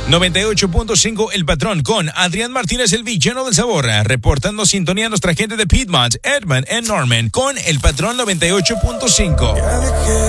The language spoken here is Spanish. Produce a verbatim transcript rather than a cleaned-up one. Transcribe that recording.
noventa y ocho punto cinco El Patrón con Adrián Martínez, el villano del sabor, reportando sintonía a nuestra gente de Piedmont, Edmond y Norman con El Patrón noventa y ocho punto cinco. Ya dejé